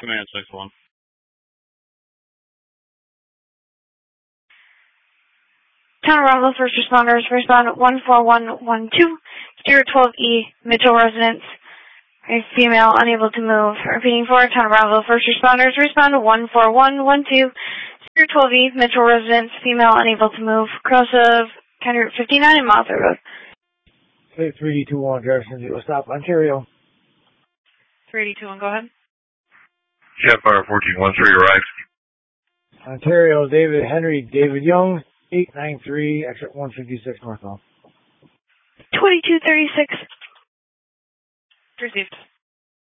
Command 6-1. Town Bravo, first responders, respond at 14112, 012E, Mitchell residence, a female unable to move. Repeating for Town Bravo, first responders, respond at 14112, 012E, Mitchell residence, female unable to move, cross of County Route 59 and Martha Road. 3D21, Garrison, stop, Ontario. 3D21, go ahead. Jetfire 1413 arrived. Ontario, David Henry, David Young, 893, exit 156 northbound. 2236. Received.